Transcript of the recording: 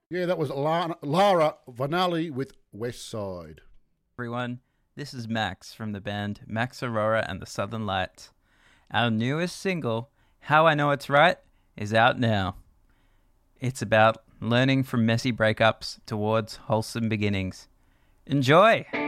Yeah, that was Lara Vanelli with West Side. Everyone, this is Max from the band Max Aurora and the Southern Lights. Our newest single, How I Know It's Right, is out now. It's about learning from messy breakups towards wholesome beginnings. Enjoy!